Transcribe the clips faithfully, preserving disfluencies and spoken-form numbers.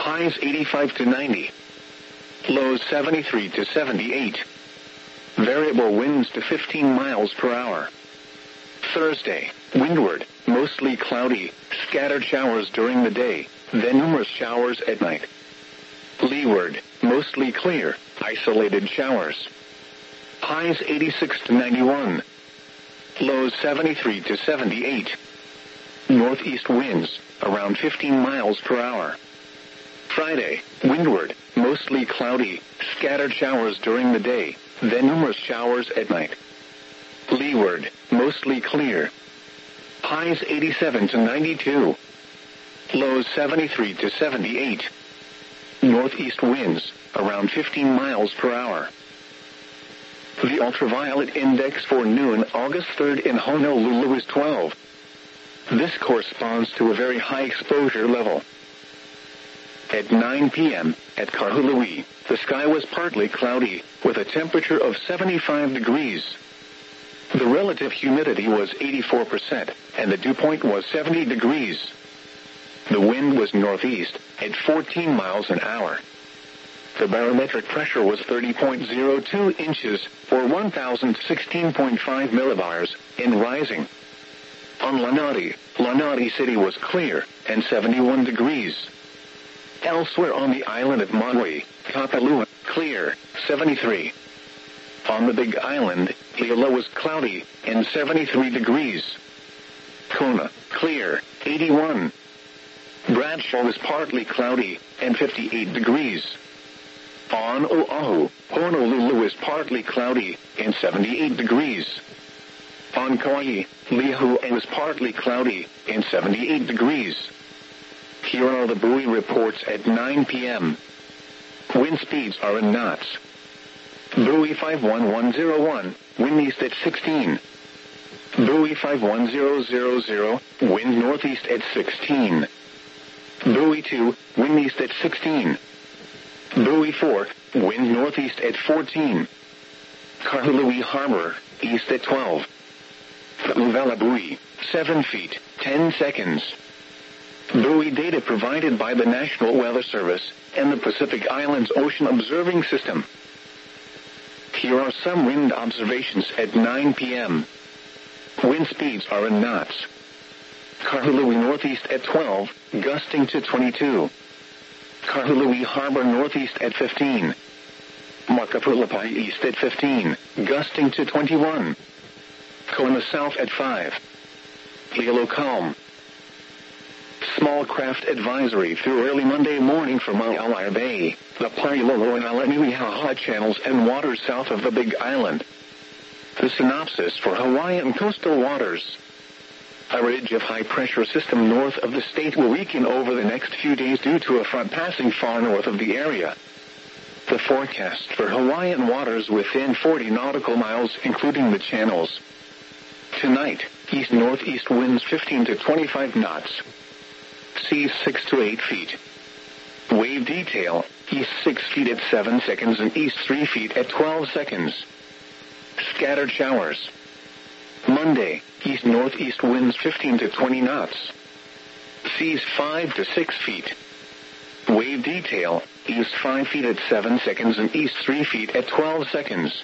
Highs eighty-five to ninety. Lows seventy-three to seventy-eight. Variable winds to fifteen miles per hour. Thursday, windward, mostly cloudy, scattered showers during the day, then numerous showers at night. Leeward, mostly clear, isolated showers. Highs eighty-six to ninety-one. Lows seventy-three to seventy-eight. Northeast winds, around fifteen miles per hour. Friday, windward, mostly cloudy, scattered showers during the day, then numerous showers at night. Leeward, mostly clear. Highs eighty-seven to ninety-two. Lows seventy-three to seventy-eight. Northeast winds, around fifteen miles per hour. The ultraviolet index for noon August third in Honolulu is twelve. This corresponds to a very high exposure level. At nine p.m., at Kahului, the sky was partly cloudy, with a temperature of seventy-five degrees. The relative humidity was eighty-four percent, and the dew point was seventy degrees. The wind was northeast, at fourteen miles an hour. The barometric pressure was thirty point zero two inches, or one thousand sixteen point five millibars, and rising. On Lanai, Lanai City was clear, and seventy-one degrees. Elsewhere on the island of Maui, Kapalua, clear, seventy-three. On the Big Island, Liala was cloudy, and seventy-three degrees. Kona, clear, eighty-one. Bradshaw was partly cloudy, and fifty-eight degrees. On Oahu, Honolulu is partly cloudy, and seventy-eight degrees. On Kauai, Lihue was partly cloudy, and seventy-eight degrees. Here are the buoy reports at nine p.m. Wind speeds are in knots. Buoy five one one zero one, wind east at sixteen. Buoy five one zero zero zero, wind northeast at sixteen. Buoy two, wind east at sixteen. Buoy four, wind northeast at fourteen. Kahului Harbor, east at twelve. Uvela buoy, seven feet, ten seconds. Buoy data provided by the National Weather Service and the Pacific Islands Ocean Observing System. Here are some wind observations at nine p.m. Wind speeds are in knots. Kahului northeast at twelve, gusting to twenty-two. Kahului Harbor northeast at fifteen. Makapulapai east at fifteen, gusting to twenty-one. Kona south at five. Hilo calm. Small craft advisory through early Monday morning for Maui Bay, the Pailolo and Alanuihaha channels and waters south of the Big Island. The synopsis for Hawaiian coastal waters. A ridge of high-pressure system north of the state will weaken over the next few days due to a front passing far north of the area. The forecast for Hawaiian waters within forty nautical miles, including the channels. Tonight, east-northeast winds fifteen to twenty-five knots. Seas six to eight feet. Wave detail, east six feet at seven seconds and east three feet at twelve seconds. Scattered showers. Monday, east-northeast winds fifteen to twenty knots. Seas five to six feet. Wave detail, east five feet at seven seconds and east three feet at twelve seconds.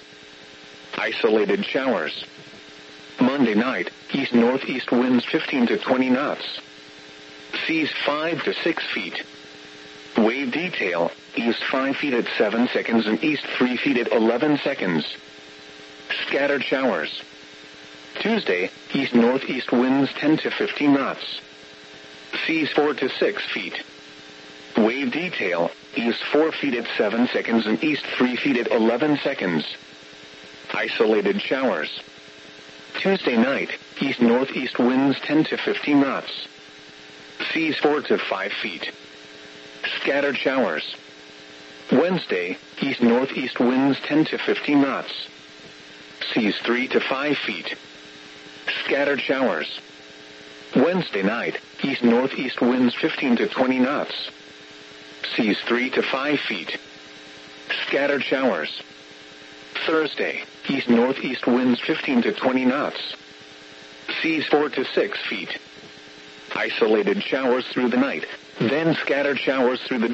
Isolated showers. Monday night, east-northeast winds fifteen to twenty knots. Seas five to six feet. Wave detail, east five feet at seven seconds and east three feet at eleven seconds. Scattered showers. Tuesday, east-northeast winds ten to fifteen knots. Seas four to six feet. Wave detail, east four feet at seven seconds and east three feet at eleven seconds. Isolated showers. Tuesday night, east-northeast winds ten to fifteen knots. Seas four to five feet. Scattered showers. Wednesday, east-northeast winds ten to fifteen knots. Seas three to five feet. Scattered showers. Wednesday night, east-northeast winds fifteen to twenty knots. Seas three to five feet. Scattered showers. Thursday, east-northeast winds fifteen to twenty knots. Seas four to six feet. Isolated showers through the night, then scattered showers through the day.